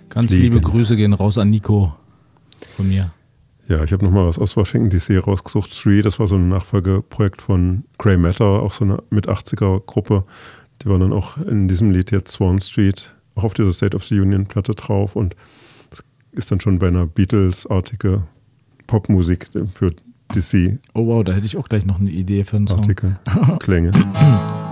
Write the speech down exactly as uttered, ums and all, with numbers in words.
Ganz fliegen. liebe Grüße gehen raus an Nico von mir. Ja, ich habe nochmal was aus Washington D C rausgesucht. Three, das war so ein Nachfolgeprojekt von Grey Matter, auch so eine Mit-achtziger-Gruppe. Die waren dann auch in diesem Lied jetzt Swan Street, auch auf dieser State of the Union-Platte drauf. Und das ist dann schon bei einer Beatles-artige Popmusik für D C. Oh wow, da hätte ich auch gleich noch eine Idee für einen Song. Artikel, Klänge.